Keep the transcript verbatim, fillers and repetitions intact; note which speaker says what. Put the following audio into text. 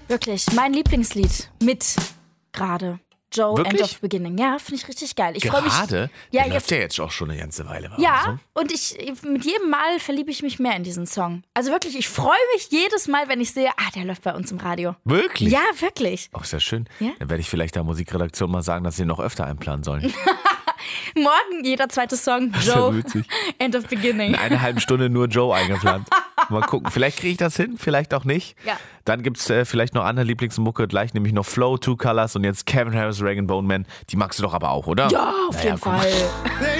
Speaker 1: Wirklich, mein Lieblingslied mit gerade. Joe,
Speaker 2: Wirklich?
Speaker 1: End of Beginning. Ja, finde ich richtig geil. Ich freue mich.
Speaker 2: Gerade?
Speaker 1: Ja,
Speaker 2: Der läuft
Speaker 1: jetzt,
Speaker 2: ja jetzt auch schon eine ganze Weile. War
Speaker 1: ja,
Speaker 2: so.
Speaker 1: und ich mit jedem Mal verliebe ich mich mehr in diesen Song. Also wirklich, ich freue mich jedes Mal, wenn ich sehe, ah, der läuft bei uns im Radio.
Speaker 2: Wirklich?
Speaker 1: Ja, wirklich.
Speaker 2: Oh, ist ja schön.
Speaker 1: Ja?
Speaker 2: Dann werde ich vielleicht der Musikredaktion mal sagen, dass sie noch öfter einplanen sollen.
Speaker 1: Morgen jeder zweite Song,
Speaker 2: ist ja
Speaker 1: Joe,
Speaker 2: witzig.
Speaker 1: End of Beginning.
Speaker 2: In einer halben Stunde nur Joe eingeplant. Mal gucken, vielleicht kriege ich das hin, vielleicht auch nicht.
Speaker 1: Ja.
Speaker 2: Dann gibt es äh, vielleicht noch andere Lieblingsmucke, gleich nämlich noch Flow, Two Colors und jetzt Kevin Harris, Rag and Bone Man. Die magst du doch aber auch, oder?
Speaker 1: Ja, auf
Speaker 2: Naja,
Speaker 1: jeden
Speaker 2: guck mal.
Speaker 1: Fall.